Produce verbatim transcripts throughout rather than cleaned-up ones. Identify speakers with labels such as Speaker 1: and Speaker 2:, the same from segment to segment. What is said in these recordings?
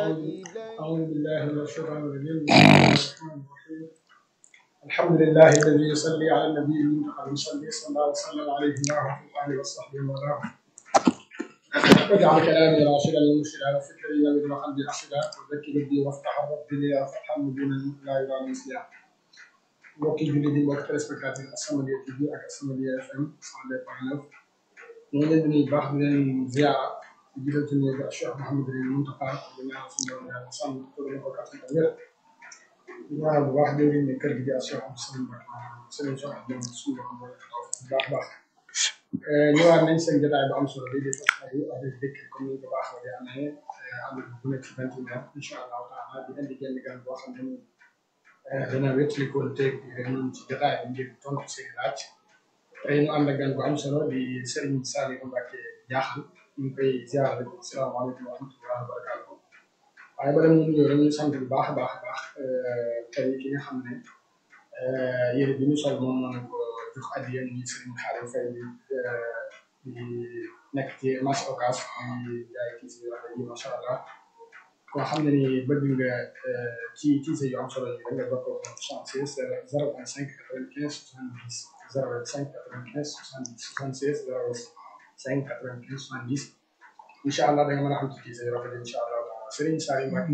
Speaker 1: أعوذ أعوذ بالله من الشيطان الرجيم بسم الله الرحمن الرحيم الحمد لله الذي يصلي على النبي المنتقى المصلي صلى الله وسلم عليه وعلى آله وصحبه وله واجعل كلامي راشدا ومرشدا وفكري نبيا وقلبي أرشدا وذكر بي وافتح ربي لي فتحا مبينا لا يرى مثلها mbokki jullit yi mbokki téléspectateur As-Samadiyya T V ak As-Samadiyya F M cent deux point neuf ñu ngi leen di nuyu baax di leen ziara di jiital ci nuyu ak Cheikh Mouhamadou Mountakha di ñaanal suñu borom yàlla sàmm ko lu ko kàttan ak wér di ñaanal bu baax jëwriñ ne kër gi di Cheikh Abdou Salim Mbacké sëriñ Cheikh Abdou suñu borom boole ko bu baax baax ñëwaat nañ seen jotaay bu am solo bi di fas yi avec dëkk comme ni ko baaxoo di amee ànd bu nekk ci vingt et une heures incha allahu taala di indi genn gan boo xam ne dina wétali ko teg ñun ci jotaay bi ngir tontu seen laaj tey ñu ànd ak gan bu am solo di Serigne Saliou Mbacké Diakhal ñu ngi koy ziar rek asalaamaaleykum wa rahmatullahi wa barakatuh waaye ba dem ñu nuyoo dañuy sant bu baax a baax a baax tey ki nga xam ne yére bi ñu sol moom moo ne ko jox addiya ñi Serigne Khadim Faye di nekk ci marché Ocass di jaay kii si rajo yi macha allah koo xam ne ni bëgg nga ci tiise yu am solo yi da nga bokk soixante-seize zéro vingt-cinq quatre-vingt-quinze soixante-dix zéro vingt-cinq quatre-vingt-quinze soixante-dix soixante-seize zéro cinq quatre-vingt-quinze soixante-dix incha allah da nga mën a xam ci tiise yu rafet incha allah Serigne Saliou Mbacké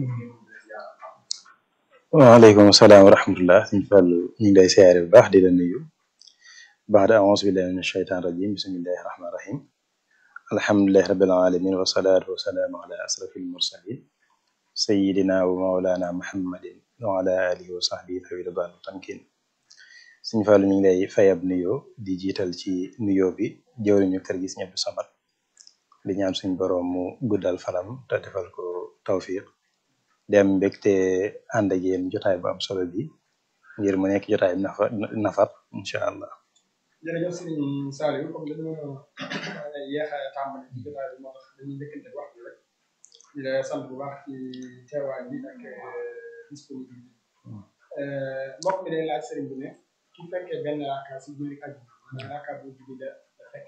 Speaker 2: waaleykum salaam wa rahmatullah suñu fàllu ñu ngi lay siyaare bu baax di la nuyu baada auzu billahi min ashaytan rajim bismillahi rahmani rahim alhamdulillahi rabbil alamin wa salatu wa salaamu ala asrafil mursalin sayidina wa maulana muhammadin wa ala alihi wa sahbihi tawi ridwan tamkin suñu fàllu ñu ngi lay fayab nuyoo di jiital ci nuyoo bi jëwriñu kër gi Sëriñ Abdou Samad di ñaan suñu boroom mu guddal faram te defal ko tawfiq dem mbégte ànd ak yéen jotaay bu am solo bi ngir mu nekk jotaay nafar nafar incha allah.
Speaker 1: jërëjëf Serigne Saliou comme dañoo yéex a tàmbali ci jotaay bi moo tax dañuy njëkkante wax bi rek di la sant bu baax ci teewaay bi ak disponibilité mbokk mi day laaj Serigne bi ne ki fekkee benn raaka si julli àjjuma maanaam raaka bu julli da da fekk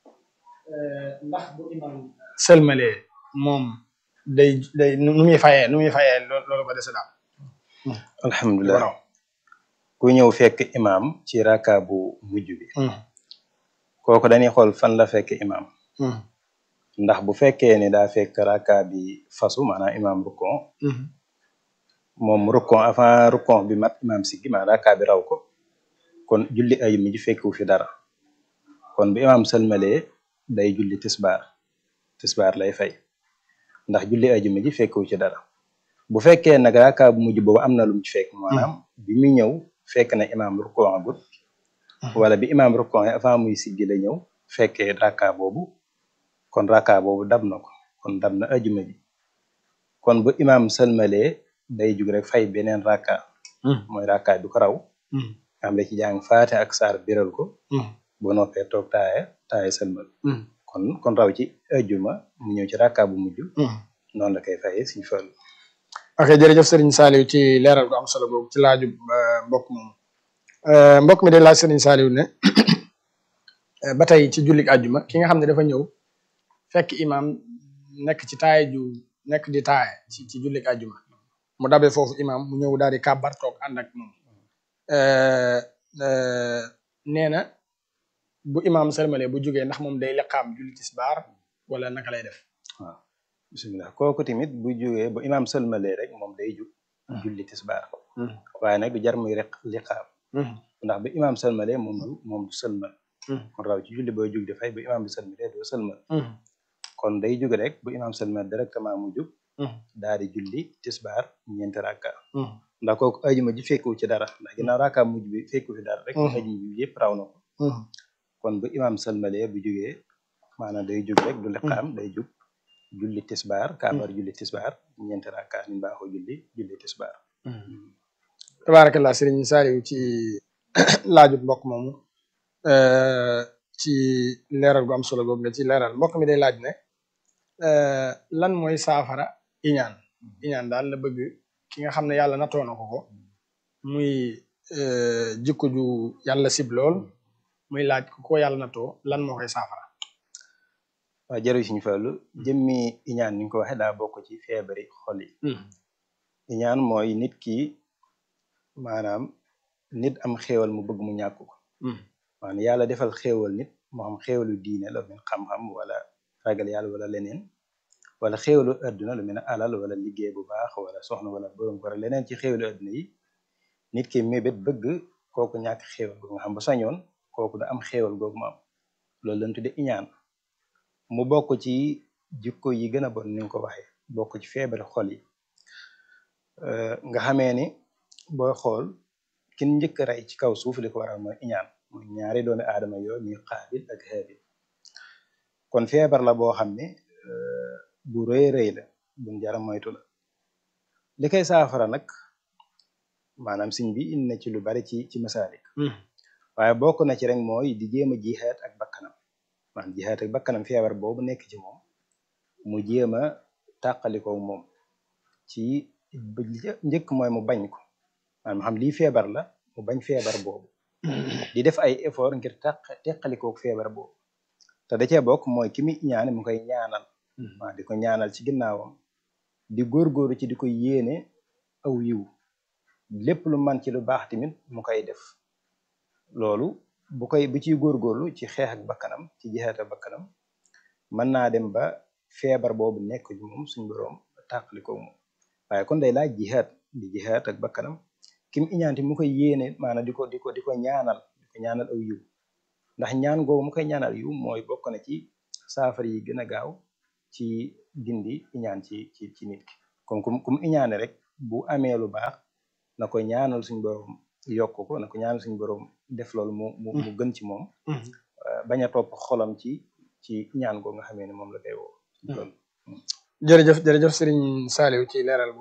Speaker 1: ndax bu imam sëlmalee moom day day nu muy fayee nu muy fayee loolu ko dese daal.
Speaker 2: alhamdulilah ku ñëw fekk imam ci raaka bu mujj bi. kooku dañuy xool fan la fekk imam. ndax bu fekkee ne daa fekk raaka bi fasu maanaam imam rukkon. moom rukkon avant rukkon bi mat imam siggi maanaam raaka bi raw ko kon julli ay mi ji fekku fi dara kon bu imam sëlmalee day julli tisbaar tisbaar lay fay. ndax julli ajuma ji fekku ci dara bu fekkee nag raaka bu mujj boobu am na lu mu ci fekk maanaam bi muy ñëw fekk na imam rukkoo agut wala bi imam rukkoo avant muy siggi la ñëw fekkee raaka boobu kon raaka boobu dab na ko kon dab na ajuma ji kon bu imam sëlmalee day jug rek fay beneen raaka mooy raaka bi ko raw am la ci jàng faate ak saar biral ko bu noppee toog taaye taaye sëlmal kon kon raw ci ajuma mu ñëw ci raaka bu mujj noonu la koy fayee suñu fàll.
Speaker 1: ok jërëjëf Serigne Saliou ci leeral gu am solo boobu ci laaju mbokk moom mbokk mi day laaj Serigne Saliou ne ba tey ci jullik ajuma ki nga xam ne dafa ñëw fekk imam nekk ci taaye ju nekk di taaye ci ci jullik ajuma mu dabe foofu imam mu ñëw daal di kàbbar toog ànd ak moom nee na bu imam sëlmalee bu jógee ndax moom day liqaam julli tisbaar wala naka lay def.
Speaker 2: waaw bisimilah kooku tamit bu jógee bu imam sëlmalee rek moom day jug julli tisbaar waaye nag du jar muy rek liqaam ndax bu imam sëlmalee moom du moom du sëlmal kon raw ci julli booy jug di fay bu imam bi sëlmalee doo sëlmal kon day jug rek bu imam sëlmal directement mu jug daal di julli tisbaar ñeenti rakka ndax kooku ajuma ji fekku ci dara ndax ginnaaw rakka mujj bi fekku fi dara rek ajuma bi yëpp raw na ko kon bu imam sëlmalee bu jógee maanaam day jug rek du liqaam day jug julli tisbaar kaabar julli tisbaar ñeenti rakka ni baaxoo julli julli tisbaar.
Speaker 1: tabarakallah Serigne Saliou ci laajut mbokk moomu ci leeral gu am solo boobu nga ci leeral mbokk mi day laaj ne lan mooy saafara iñaan iñaan daal la bëgg ki nga xam ne yàlla natoo na ko ko muy jikko ju yàlla sib lool muy laaj ku ko yàlla natoo lan moo koy saafara.
Speaker 2: waaw jërëjëf Sëñ Fallu jëmmi iñaan ni nga ko waxee daa bokk ci feebari xol yi. iñaan mooy nit ki maanaam nit am xéewal mu bëgg mu ñàkk ko. maanaam yàlla defal xéewal nit moo xam xéewalu diine la min xam-xam wala ragal yàlla wala leneen wala xéewalu adduna lu mel ne alal wala liggéey bu baax wala soxna wala borom wala leneen ci xéewalu adduna yi nit ki mébét bëgg kooku ñàkk xéewal googu nga xam ba sañoon kooku da am xéewal googu mu am loolu lañ tudde iñaan mu bokk ci jikko yi gën a bon ni nga ko waxee bokk ci feebari xol yi nga xamee ni booy xool kin njëkk rey ci kaw suuf li ko waral mooy iñaan mooy ñaari doomi aadama yooyu muy Qaabil ak Haabil kon feebar la boo xam ne bu rëy rëy la buñ jara moytu la li koy saafara nag maanaam siñ bi indi na ci lu bari ci ci masaalik waaye bokk na ci rek mooy di jéem a jihaat ak bakkanam maanaam jihaat ak bakkanam feebar boobu nekk ci moom mu jéem a tàqaliko moom ci njëkk mooy mu bañ ko maanaam xam lii feebar la mu bañ feebar boobu di def ay effort ngir tàq teqalikook feebar boobu te da cee bokk mooy ki muy ñaane mu koy ñaanal waaw di ko ñaanal ci ginnaawam di góorgóoru ci di ko yéene aw yiw lépp lu man ci lu baax tamit mu koy def loolu bu koy bu ciy góorgóorlu ci xeex ak bakkanam ci jihaat ak bakkanam mën naa dem ba feebar boobu nekk ci moom suñ boroom tàqalikoo moom waaye kon day laaj jihaat di jihaat ak bakkanam kim iñaanti mu koy yéene maanaam di ko di ko di ko ñaanal di ko ñaanal aw yiw ndax ñaan googu mu koy ñaanal yiw mooy bokk na ci saafara yi gën a gaaw ci dindi iñaan ci ci ci nit ki comme kum kum iñaane rek bu amee lu baax na ko ñaanal suñ boroom yokk ko na ko ñaanal suñ boroom def loolu mu mu mu gën ci moom bañ a topp xolam ci ci ñaan googu nga xamee ne moom la koy woo loolu
Speaker 1: jërëjëf jërëjëf Serigne Saliou ci leeral